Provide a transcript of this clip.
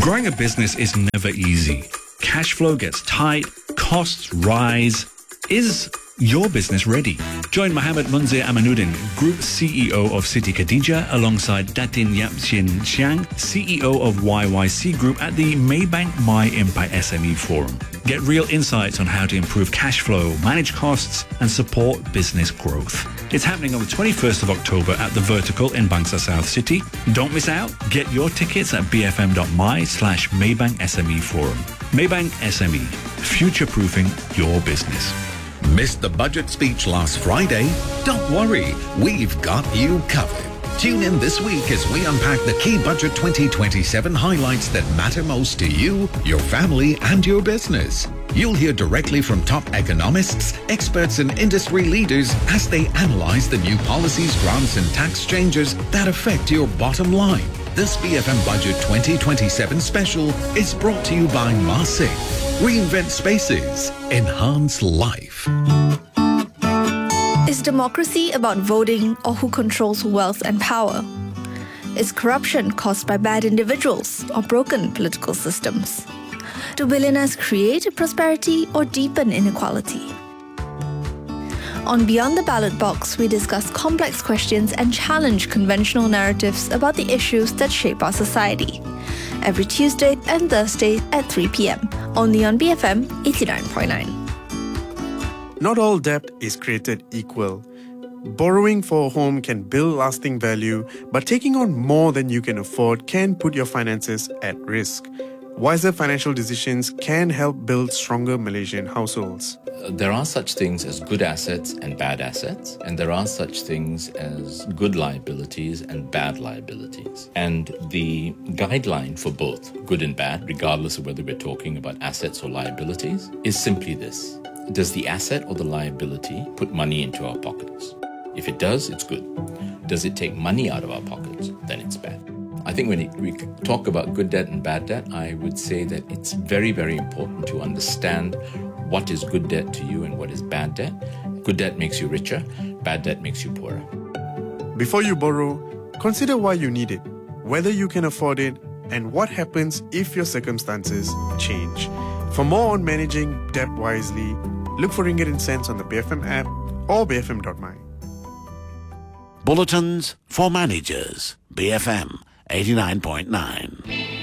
Growing a business is never easy. Cash flow gets tight, costs rise. Is your business ready? Join Mohammed Munzir Amanuddin, Group CEO of City Khadija, alongside Datin Yapchin Xiang, CEO of YYC Group at the Maybank My Impact SME Forum. Get real insights on how to improve cash flow, manage costs, and support business growth. It's happening on the 21st of October at The Vertical in Bangsa South City. Don't miss out. Get your tickets at bfm.my/Maybank SME Forum. Maybank SME, future-proofing your business. Missed the budget speech last Friday? Don't worry, we've got you covered. Tune in this week as we unpack the key Budget 2027 highlights that matter most to you, your family, and your business. You'll hear directly from top economists, experts, and industry leaders as they analyze the new policies, grants, and tax changes that affect your bottom line. This BFM Budget 2027 special is brought to you by Masing. Reinvent spaces, enhance life. Is democracy about voting or who controls wealth and power? Is corruption caused by bad individuals or broken political systems? Do billionaires create prosperity or deepen inequality? On Beyond the Ballot Box, we discuss complex questions and challenge conventional narratives about the issues that shape our society. Every Tuesday and Thursday at 3 p.m. only on BFM 89.9. Not all debt is created equal. Borrowing for a home can build lasting value, but taking on more than you can afford can put your finances at risk. Wiser financial decisions can help build stronger Malaysian households. There are such things as good assets and bad assets, and there are such things as good liabilities and bad liabilities. And the guideline for both good and bad, regardless of whether we're talking about assets or liabilities, is simply this. Does the asset or the liability put money into our pockets? If it does, it's good. Does it take money out of our pockets? Then it's bad. I think when we talk about good debt and bad debt, I would say that it's very, very important to understand what is good debt to you and what is bad debt. Good debt makes you richer, bad debt makes you poorer. Before you borrow, consider why you need it, whether you can afford it, and what happens if your circumstances change. For more on managing debt wisely, look for Ringgit and Cents on the BFM app or bfm.my. Bulletins for Managers, BFM 89.9.